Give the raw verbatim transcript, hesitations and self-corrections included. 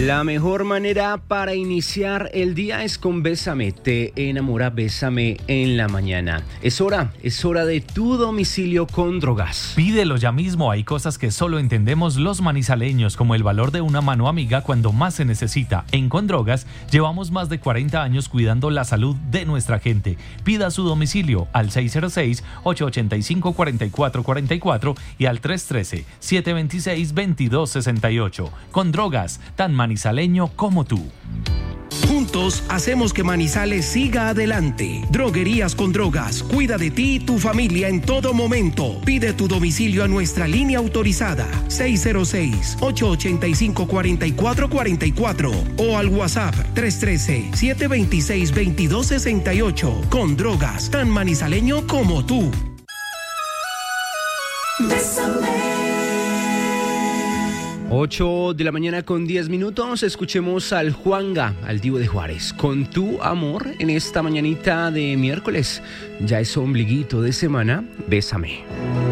La mejor manera para iniciar el día es con Bésame. Te enamora Bésame en la mañana. Es hora, es hora de tu domicilio con Drogas. Pídelo ya mismo. Hay cosas que solo entendemos los manizaleños, como el valor de una mano amiga cuando más se necesita. En Con Drogas llevamos más de cuarenta años cuidando la salud de nuestra gente. Pida su domicilio al seis cero seis, ocho ocho cinco, cuatro cuatro cuatro cuatro y al tres uno tres, siete dos seis, dos dos seis ocho. Con Drogas, tan manizaleño como tú. Juntos hacemos que Manizales siga adelante. Droguerías con Drogas, cuida de ti y tu familia en todo momento. Pide tu domicilio a nuestra línea autorizada seis cero seis, ocho ocho cinco, cuatro cuatro cuatro cuatro o al WhatsApp tres uno tres, siete dos seis, dos dos seis ocho. Con Drogas, tan manizaleño como tú. ocho de la mañana con diez minutos, escuchemos al Juanga, al Divo de Juárez, con Tu Amor en esta mañanita de miércoles. Ya es ombliguito de semana, Bésame.